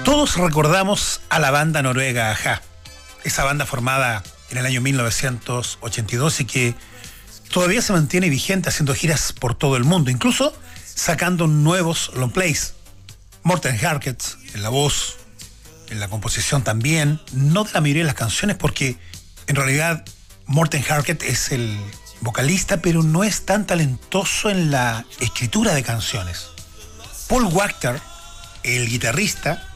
Todos recordamos a la banda noruega a-ha, esa banda formada en el año 1982 y que todavía se mantiene vigente haciendo giras por todo el mundo, incluso sacando nuevos long plays. Morten Harket en la voz, en la composición también, no de la mayoría de las canciones porque en realidad Morten Harket es el vocalista, pero no es tan talentoso en la escritura de canciones. Paul Wachter, el guitarrista,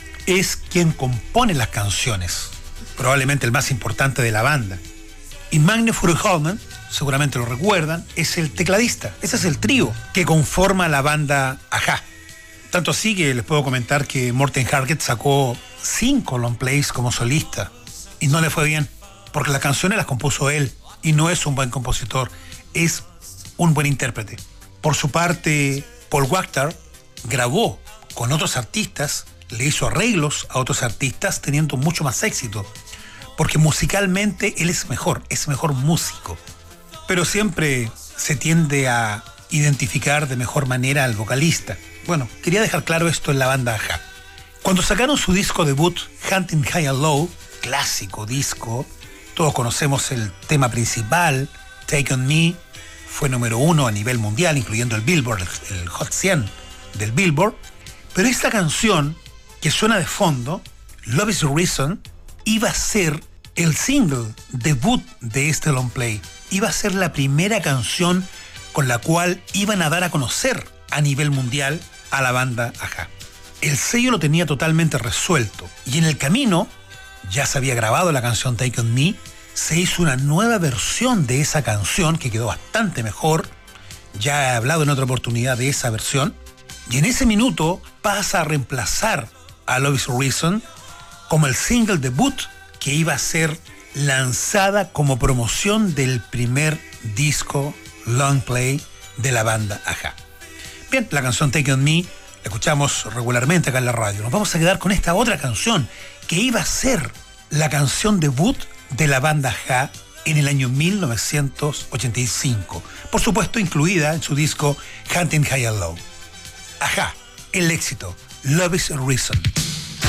es quien compone las canciones, probablemente el más importante de la banda. Y Magne Furuholmen, seguramente lo recuerdan, es el tecladista. Ese es el trío que conforma la banda a-ha. Tanto así que les puedo comentar que Morten Harket sacó 5 long plays como solista y no le fue bien, porque las canciones las compuso él y no es un buen compositor, es un buen intérprete. Por su parte, Paul Wachter grabó con otros artistas, le hizo arreglos a otros artistas teniendo mucho más éxito, porque musicalmente él es mejor músico. Pero siempre se tiende a identificar de mejor manera al vocalista. Bueno, quería dejar claro esto en la banda a-ha. Cuando sacaron su disco debut, Hunting High and Low, clásico disco, todos conocemos el tema principal, Take On Me, fue número 1 a nivel mundial, incluyendo el Billboard, el Hot 100 del Billboard. Pero esta canción que suena de fondo, Love Is the Reason, iba a ser el single debut de este long play. Iba a ser la primera canción con la cual iban a dar a conocer a nivel mundial a la banda a-ha. El sello lo tenía totalmente resuelto y en el camino ya se había grabado la canción Take On Me, se hizo una nueva versión de esa canción que quedó bastante mejor. Ya he hablado en otra oportunidad de esa versión y en ese minuto pasa a reemplazar a Love Is the Reason como el single debut que iba a ser lanzada como promoción del primer disco long play de la banda a-ha. Bien, la canción Take On Me la escuchamos regularmente acá en la radio. Nos vamos a quedar con esta otra canción que iba a ser la canción debut de la banda a-ha en el año 1985. Por supuesto, incluida en su disco Hunting High and Low. a-ha, el éxito, Love Is a Reason.